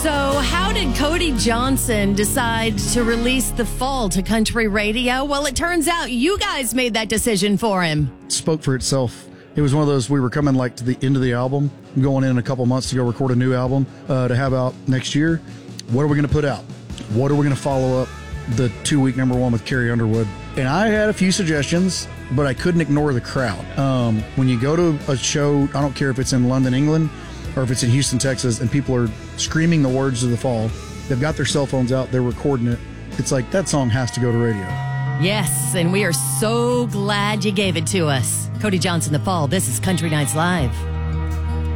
So, how did Cody Johnson decide to release The Fall to country radio? Well, it turns out you guys made that decision for him. It spoke for itself. It was one of those, we were coming like to the end of the album, going in a couple months to go record a new album to have out next year. What are we going to put out? What are we going to follow up the 2-week number one with Carrie Underwood? And I had a few suggestions, but I couldn't ignore the crowd. When you go to a show, I don't care if it's in London, England, or if it's in Houston, Texas, and people are screaming the words of The Fall, they've got their cell phones out, they're recording it. It's like, that song has to go to radio. Yes, and we are so glad you gave it to us. Cody Johnson, The Fall. This is Country Nights Live.